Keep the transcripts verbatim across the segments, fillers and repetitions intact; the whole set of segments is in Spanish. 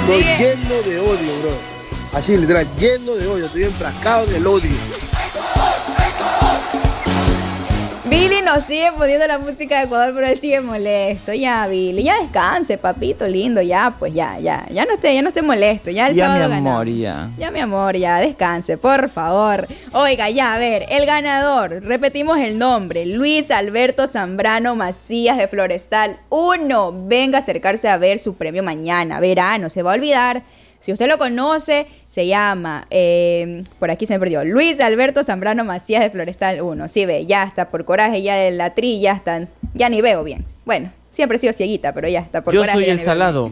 Estoy lleno de odio, bro. Así, literal, lleno de odio. Estoy enfrascado en el odio. Billy nos sigue poniendo la música de Ecuador, pero él sigue molesto. Ya, Billy, ya descanse, papito lindo, ya, pues ya, ya, ya no esté, ya no esté molesto, ya el ya sábado mi amor, ganamos. ya. Ya, mi amor, ya, descanse, por favor. Oiga, ya, a ver, el ganador, repetimos el nombre, Luis Alberto Zambrano Macías de Florestal uno. Venga a acercarse a ver su premio mañana, verá, no se va a olvidar. Si usted lo conoce, se llama, eh, por aquí se me perdió, Luis Alberto Zambrano Macías de Florestal uno. Sí, ve, ya está por coraje, ya de la trilla, hasta, ya ni veo bien. Bueno, siempre he sido cieguita, pero ya está por Yo coraje. soy el salado.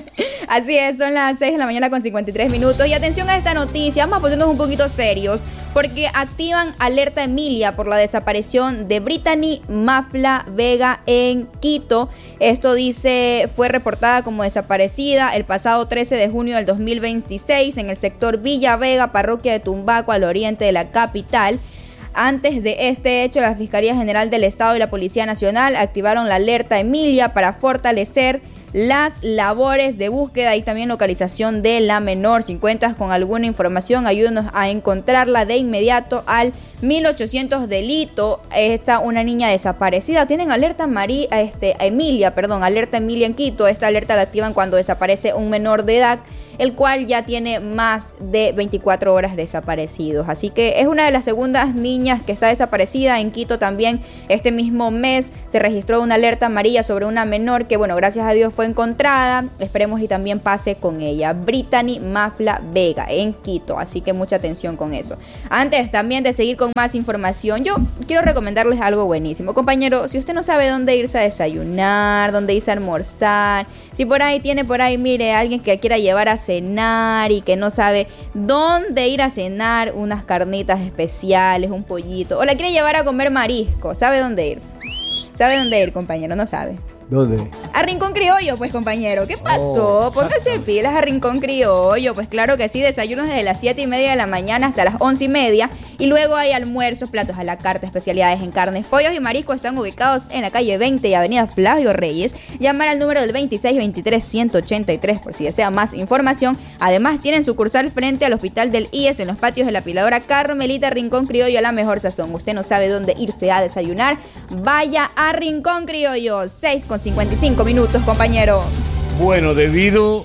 Así es, son las seis de la mañana con cincuenta y tres minutos. Y atención a esta noticia, vamos a ponernos un poquito serios, porque activan alerta Emilia por la desaparición de Brittany Mafla Vega en Quito. Esto dice, fue reportada como desaparecida el pasado trece de junio del dos mil veintiséis en el sector Villa Vega, parroquia de Tumbaco, al oriente de la capital. Antes de este hecho, la Fiscalía General del Estado y la Policía Nacional activaron la alerta Emilia para fortalecer las labores de búsqueda y también localización de la menor. Si cuentas con alguna información, ayúdanos a encontrarla de inmediato al mil ochocientos delito. Está una niña desaparecida. Tienen alerta María, este, Emilia, perdón, alerta Emilia en Quito. Esta alerta la activan cuando desaparece un menor de edad, el cual ya tiene más de veinticuatro horas desaparecidos. Así que es una de las segundas niñas que está desaparecida. En Quito también este mismo mes se registró una alerta amarilla sobre una menor que, bueno, gracias a Dios fue encontrada. Esperemos y también pase con ella. Brittany Mafla Vega en Quito. Así que mucha atención con eso. Antes también de seguir con más información, yo quiero recomendarles algo buenísimo. Compañero, si usted no sabe dónde irse a desayunar, dónde irse a almorzar, si por ahí tiene por ahí, mire, alguien que quiera llevar a cenar y que no sabe dónde ir a cenar, unas carnitas especiales, un pollito, o la quiere llevar a comer marisco, ¿sabe dónde ir? ¿Sabe dónde ir, compañero? No sabe. ¿Dónde? A Rincón Criollo, pues, compañero. ¿Qué pasó? Oh, Póngase pilas a Rincón Criollo. Pues claro que sí, desayunos desde las siete y media de la mañana hasta las once y media. Y luego hay almuerzos, platos a la carta, especialidades en carnes, pollos y mariscos. Están ubicados en la calle veinte y avenida Flavio Reyes. Llamar al número del veintiséis veintitrés ciento ochenta y tres por si desea más información. Además, tienen sucursal frente al Hospital del I E S en los patios de la Piladora Carmelita. Rincón Criollo, a la mejor sazón. Usted no sabe dónde irse a desayunar, vaya a Rincón Criollo. seis con cincuenta y cinco minutos, compañero. Bueno, debido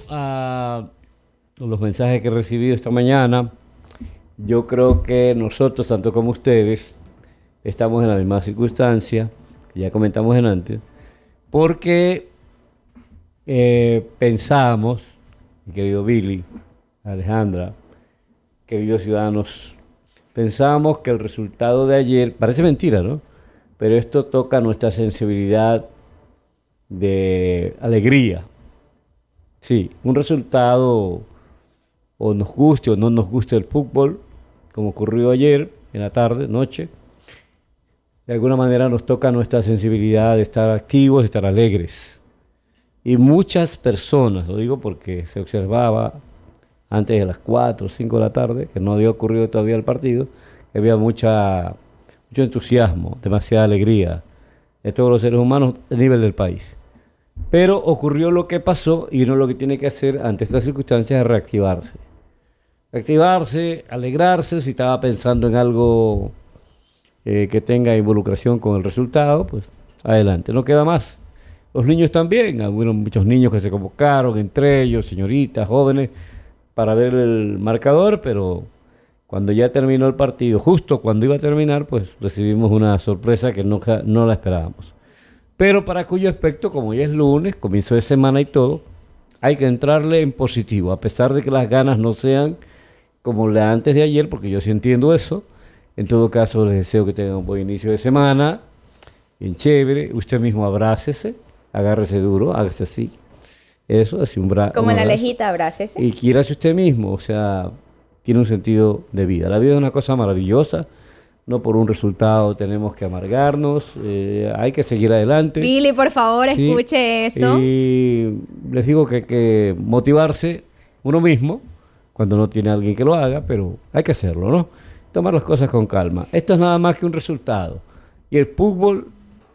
a los mensajes que he recibido esta mañana, yo creo que nosotros, tanto como ustedes, estamos en la misma circunstancia, que ya comentamos en antes, porque eh, pensábamos, mi querido Billy, Alejandra, queridos ciudadanos, pensábamos que el resultado de ayer, parece mentira, ¿no? Pero esto toca nuestra sensibilidad de alegría. Sí, un resultado, o nos guste o no nos guste el fútbol, como ocurrió ayer en la tarde, noche, de alguna manera nos toca nuestra sensibilidad de estar activos, de estar alegres. Y muchas personas, lo digo porque se observaba antes de las cuatro o cinco de la tarde, que no había ocurrido todavía el partido, que había mucha, mucho entusiasmo, demasiada alegría de todos los seres humanos a nivel del país. Pero ocurrió lo que pasó y uno lo que tiene que hacer ante estas circunstancias es reactivarse. Reactivarse, alegrarse, si estaba pensando en algo eh, que tenga involucración con el resultado, pues adelante, no queda más. Los niños también, hubo muchos niños que se convocaron, entre ellos, señoritas, jóvenes, para ver el marcador, pero cuando ya terminó el partido, justo cuando iba a terminar, pues recibimos una sorpresa que no, no la esperábamos. Pero para cuyo aspecto, como ya es lunes, comienzo de semana y todo, hay que entrarle en positivo, a pesar de que las ganas no sean como la antes de ayer, porque yo sí entiendo eso. En todo caso, les deseo que tengan un buen inicio de semana, bien chévere, usted mismo abrácese, agárrese duro, hágase así. Eso, así un brazo. Como en la lejita, abrácese. Y quiérase usted mismo, o sea, tiene un sentido de vida. La vida es una cosa maravillosa. No por un resultado tenemos que amargarnos, eh, hay que seguir adelante. Billy, por favor, ¿sí? Escuche eso. Y les digo que hay que motivarse uno mismo, cuando no tiene alguien que lo haga, pero hay que hacerlo, ¿no? Tomar las cosas con calma. Esto es nada más que un resultado. Y el fútbol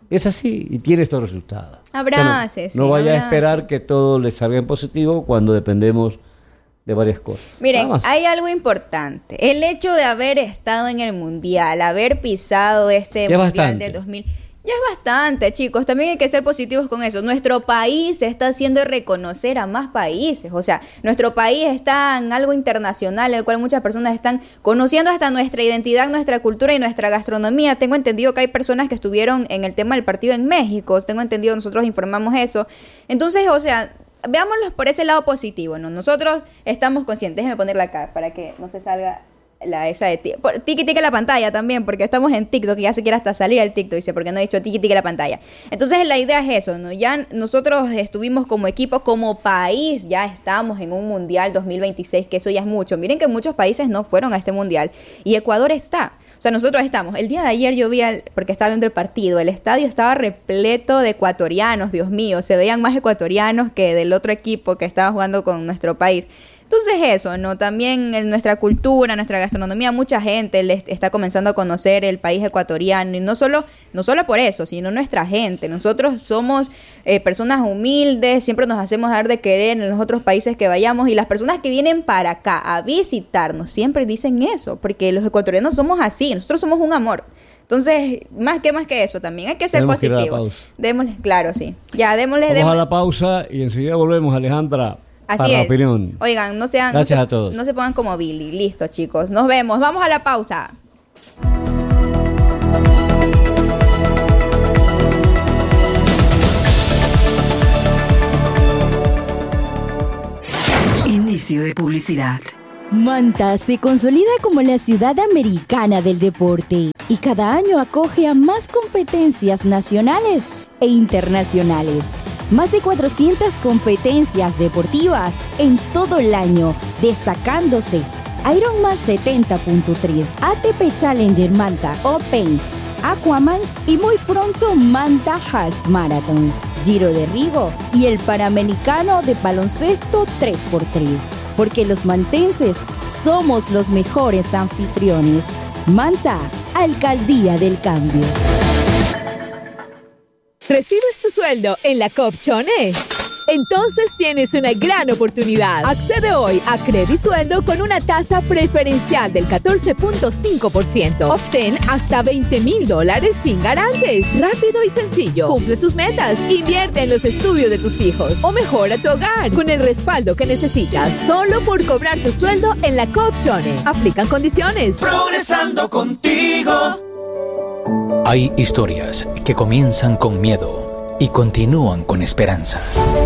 es así y tiene estos resultados. Abraces. O sea, no no vaya a esperar que todo le salga en positivo cuando dependemos de varias cosas. Miren, hay algo importante. El hecho de haber estado en el Mundial, haber pisado este ya Mundial bastante. de dos mil... Ya es bastante, chicos. También hay que ser positivos con eso. Nuestro país se está haciendo reconocer a más países. O sea, nuestro país está en algo internacional, el cual muchas personas están conociendo hasta nuestra identidad, nuestra cultura y nuestra gastronomía. Tengo entendido que hay personas que estuvieron en el tema del partido en México. Tengo entendido, nosotros informamos eso. Entonces, o sea, veámoslo por ese lado positivo, ¿no? Nosotros estamos conscientes. Déjenme ponerla acá para que no se salga la esa de ti. Por, tiki tiki la pantalla también, porque estamos en TikTok y ya se quiere hasta salir el TikTok, dice, porque no he dicho tiki tiki la pantalla. Entonces la idea es eso, ¿no? Ya nosotros estuvimos como equipo, como país, ya estamos en un Mundial dos mil veintiséis, que eso ya es mucho. Miren que muchos países no fueron a este Mundial y Ecuador está. O sea, nosotros estamos. El día de ayer yo vi, al, porque estaba viendo el partido, el estadio estaba repleto de ecuatorianos, Dios mío, se veían más ecuatorianos que del otro equipo que estaba jugando con nuestro país. Entonces eso, ¿no? También en nuestra cultura, nuestra gastronomía, mucha gente les está comenzando a conocer el país ecuatoriano y no solo, no solo por eso, sino nuestra gente. Nosotros somos eh, personas humildes, siempre nos hacemos dar de querer en los otros países que vayamos y las personas que vienen para acá a visitarnos siempre dicen eso, porque los ecuatorianos somos así, nosotros somos un amor. Entonces, más que más que eso, también hay que ser positivos. Démosle, claro, sí. Ya, démosle. Vamos démosle. a la pausa y enseguida volvemos, Alejandra. Así para es. La opinión. Oigan, no sean, Gracias no se, a todos. no se pongan como Billy. Listo, chicos. Nos vemos. Vamos a la pausa. Inicio de publicidad. Manta se consolida como la ciudad americana del deporte y cada año acoge a más competencias nacionales e internacionales. Más de cuatrocientas competencias deportivas en todo el año, destacándose Ironman setenta punto tres, A T P Challenger Manta Open, Aquaman y muy pronto Manta Half Marathon, Giro de Rigo y el Panamericano de baloncesto tres por tres. Porque los mantenses somos los mejores anfitriones. Manta, Alcaldía del Cambio. ¿Recibes tu sueldo en la Copchone? Entonces tienes una gran oportunidad. Accede hoy a Credisueldo con una tasa preferencial del catorce punto cinco por ciento. Obtén hasta veinte mil dólares sin garantes. Rápido y sencillo. Cumple tus metas. Invierte en los estudios de tus hijos. O mejora tu hogar con el respaldo que necesitas. Solo por cobrar tu sueldo en la Copchone. Aplican condiciones. Progresando contigo. Hay historias que comienzan con miedo y continúan con esperanza.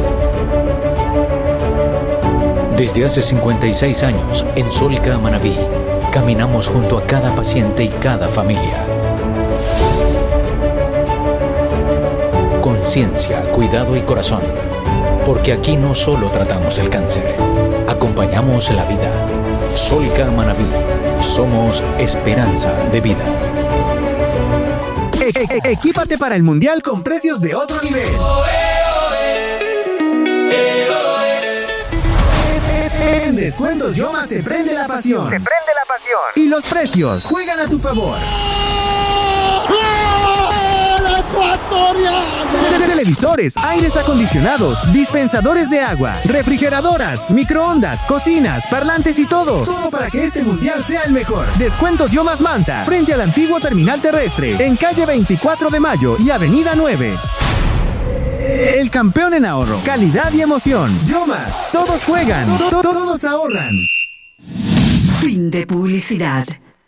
Desde hace cincuenta y seis años, en Solca Manabí, caminamos junto a cada paciente y cada familia. Conciencia, cuidado y corazón. Porque aquí no solo tratamos el cáncer, acompañamos la vida. Solca Manabí, somos esperanza de vida. E- e- equípate para el Mundial con precios de otro nivel. En Descuentos Yoma se prende la pasión. Se prende la pasión. Y los precios juegan a tu favor. Te- Televisores, aires acondicionados, dispensadores de agua, refrigeradoras, microondas, cocinas, parlantes y todo. Todo para que este mundial sea el mejor. Descuentos Yomas Manta, frente al antiguo terminal terrestre, en calle veinticuatro de mayo y avenida nueve. El campeón en ahorro, calidad y emoción. Yomas, todos juegan, to- to- todos ahorran. Fin de publicidad.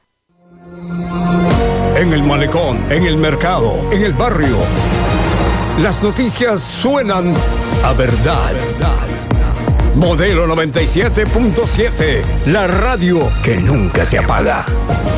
En el malecón, en el mercado, en el barrio. Las noticias suenan a verdad. Modelo noventa y siete punto siete, la radio que nunca se apaga.